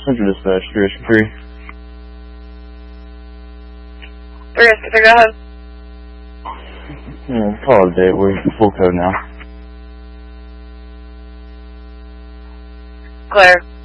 Central Dispatch, 3 3, go ahead. Yeah, call it a day. We're full code now. Clear.